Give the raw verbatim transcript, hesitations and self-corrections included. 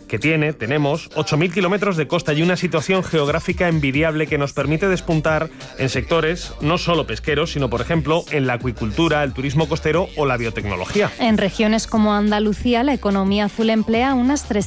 que tiene, tenemos ocho mil kilómetros de costa y una situación geográfica envidiable que nos permite despuntar en sectores no solo pesqueros, sino, por ejemplo, en la acuicultura, el turismo costero o la biotecnología. En regiones como Andalucía, la economía azul emplea unas trescientas